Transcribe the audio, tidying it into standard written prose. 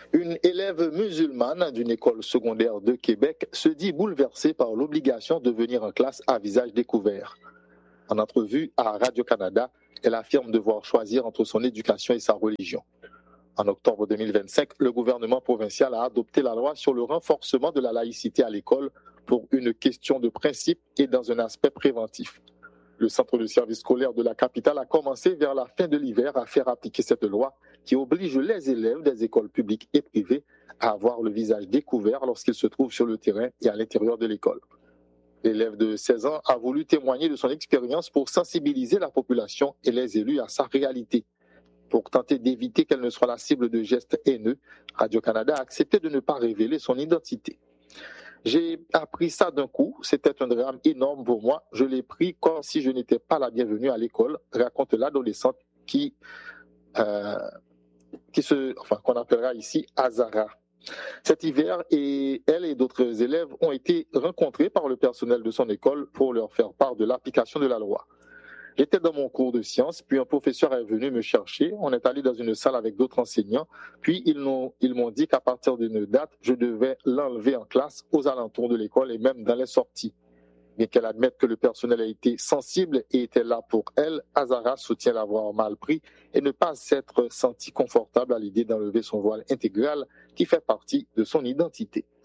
Une élève musulmane d'une école secondaire de Québec se dit bouleversée par l'obligation de venir en classe à visage découvert. En entrevue à Radio-Canada, elle affirme devoir choisir entre son éducation et sa religion. En octobre 2025, le gouvernement provincial a adopté la loi sur le renforcement de la laïcité à l'école pour une question de principe et dans un aspect préventif. Le centre de service scolaire de la capitale a commencé vers la fin de l'hiver à faire appliquer cette loi qui oblige les élèves des écoles publiques et privées à avoir le visage découvert lorsqu'ils se trouvent sur le terrain et à l'intérieur de l'école. L'élève de 16 ans a voulu témoigner de son expérience pour sensibiliser la population et les élus à sa réalité. Pour tenter d'éviter qu'elle ne soit la cible de gestes haineux, Radio-Canada a accepté de ne pas révéler son identité. J'ai appris ça d'un coup, c'était un drame énorme pour moi. Je l'ai pris comme si je n'étais pas la bienvenue à l'école, raconte l'adolescente qu'on appellera ici Azara. Cet hiver, elle et d'autres élèves ont été rencontrés par le personnel de son école pour leur faire part de l'application de la loi. J'étais dans mon cours de sciences, puis un professeur est venu me chercher. On est allé dans une salle avec d'autres enseignants, puis ils m'ont dit qu'à partir d'une date, je devais l'enlever en classe, aux alentours de l'école et même dans les sorties. Bien qu'elle admette que le personnel a été sensible et était là pour elle, Azara soutient l'avoir mal pris et ne pas s'être sentie confortable à l'idée d'enlever son voile intégral qui fait partie de son identité.